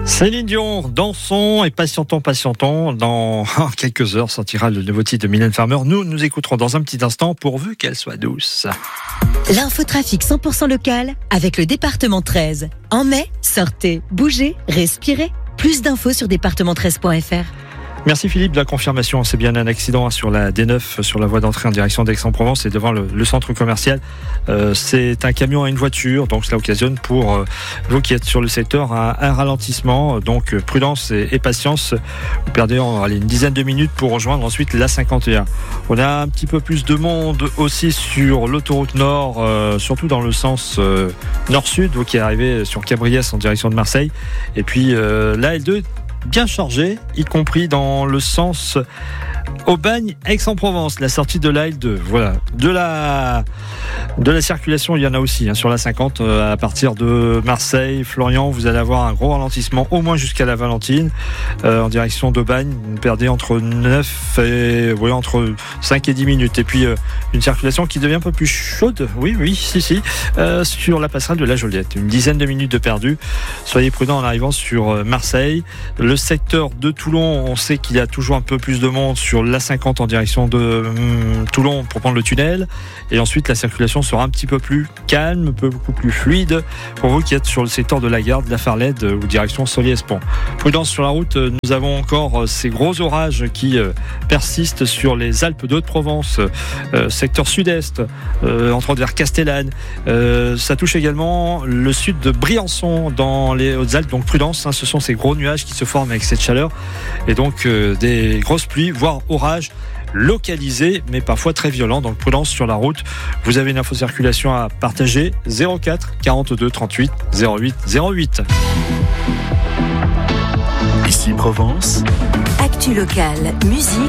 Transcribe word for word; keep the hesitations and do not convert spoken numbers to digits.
Céline Dion, dansons et patientons, patientons. Dans quelques heures sortira le nouveau titre de Mylène Farmer. Nous, nous écouterons dans un petit instant pourvu qu'elle soit douce. L'infotrafic cent pour cent local avec le département treize. En mai, sortez, bougez, respirez. Plus d'infos sur département treize point f r. Merci Philippe de la confirmation. C'est bien un accident sur la D neuf, sur la voie d'entrée en direction d'Aix-en-Provence et devant le, le centre commercial. Euh, c'est un camion à une voiture, donc cela occasionne pour euh, vous qui êtes sur le secteur un, un ralentissement. Donc euh, prudence et, et patience. Vous perdez en, allez, une dizaine de minutes pour rejoindre ensuite l'A cinquante et un. On a un petit peu plus de monde aussi sur l'autoroute Nord, euh, surtout dans le sens euh, nord-sud, vous qui arrivez sur Cabriès en direction de Marseille. Et puis euh, la L deux bien chargé, y compris dans le sens Aubagne, Aix-en-Provence, la sortie de la L deux. Voilà. De la, de la circulation, il y en a aussi hein, sur la cinquante, euh, à partir de Marseille, Florian, vous allez avoir un gros ralentissement, au moins jusqu'à la Valentine, euh, en direction d'Aubagne. Vous perdez entre neuf et, oui, entre cinq et dix minutes. Et puis, euh, une circulation qui devient un peu plus chaude. Oui, oui, si, si, euh, sur la passerelle de la Joliette. Une dizaine de minutes de perdu. Soyez prudents en arrivant sur Marseille. Le secteur de Toulon, on sait qu'il y a toujours un peu plus de monde sur l'A cinquante en direction de hum, Toulon pour prendre le tunnel. Et ensuite, la circulation sera un petit peu plus calme, un peu beaucoup plus fluide pour vous qui êtes sur le secteur de la gare de la Farlède ou direction Solier-Espont. Prudence sur la route, nous avons encore ces gros orages qui euh, persistent sur les Alpes de Haute-Provence, euh, secteur sud-est, euh, entre autres vers Castellane. Euh, ça touche également le sud de Briançon dans les Hautes-Alpes. Donc prudence, hein, ce sont ces gros nuages qui se forment avec cette chaleur et donc euh, des grosses pluies, voire orages localisés, mais parfois très violents. Donc prudence sur la route. Vous avez une info circulation à partager. zéro quatre quarante-deux trente-huit zéro huit zéro huit. Ici Provence. Actu locale, musique